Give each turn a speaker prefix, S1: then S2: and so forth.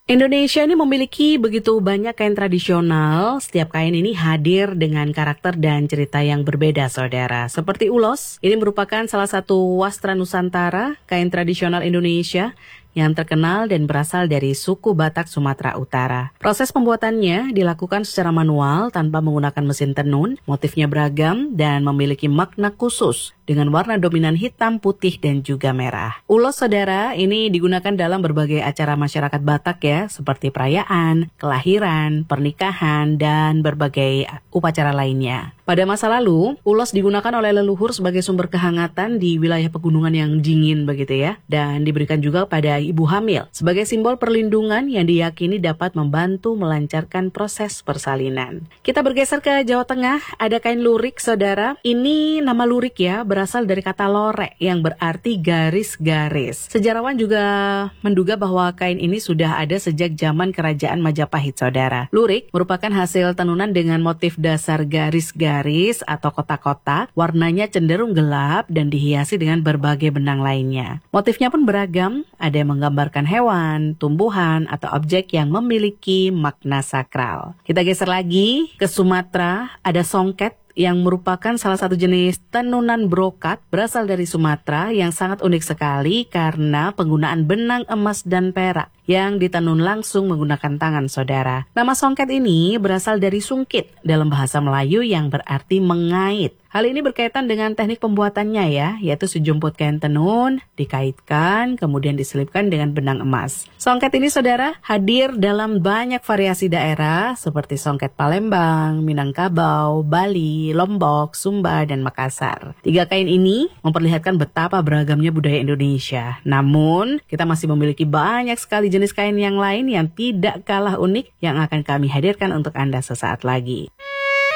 S1: Indonesia ini memiliki begitu banyak kain tradisional. Setiap kain ini hadir dengan karakter dan cerita yang berbeda, saudara. Seperti ulos, ini merupakan salah satu wastra Nusantara, kain tradisional Indonesia yang terkenal dan berasal dari suku Batak Sumatera Utara. Proses pembuatannya dilakukan secara manual tanpa menggunakan mesin tenun. Motifnya beragam dan memiliki makna khusus dengan warna dominan hitam, putih, dan juga merah. Ulos, saudara, ini digunakan dalam berbagai acara masyarakat Batak ya, seperti perayaan, kelahiran, pernikahan, dan berbagai upacara lainnya. Pada masa lalu, ulos digunakan oleh leluhur sebagai sumber kehangatan di wilayah pegunungan yang dingin begitu ya, dan diberikan juga pada ibu hamil sebagai simbol perlindungan yang diyakini dapat membantu melancarkan proses persalinan. Kita bergeser ke Jawa Tengah, ada kain lurik, saudara. Ini nama lurik ya, berasal dari kata lorek yang berarti garis-garis. Sejarawan juga menduga bahwa kain ini sudah ada sejak zaman Kerajaan Majapahit, saudara. Lurik merupakan hasil tenunan dengan motif dasar garis-garis atau kotak-kotak, warnanya cenderung gelap dan dihiasi dengan berbagai benang lainnya. Motifnya pun beragam, ada yang menggambarkan hewan, tumbuhan, atau objek yang memiliki makna sakral. Kita geser lagi ke Sumatera, ada songket yang merupakan salah satu jenis tenunan brokat berasal dari Sumatera yang sangat unik sekali karena penggunaan benang emas dan perak yang ditenun langsung menggunakan tangan, saudara. Nama songket ini berasal dari sungkit dalam bahasa Melayu yang berarti mengait. Hal ini berkaitan dengan teknik pembuatannya ya, yaitu sejumput kain tenun, dikaitkan, kemudian diselipkan dengan benang emas. Songket ini, saudara, hadir dalam banyak variasi daerah seperti songket Palembang, Minangkabau, Bali, Lombok, Sumba, dan Makassar. 3 kain ini memperlihatkan betapa beragamnya budaya Indonesia. Namun, kita masih memiliki banyak sekali jenis kain yang lain yang tidak kalah unik yang akan kami hadirkan untuk Anda sesaat lagi.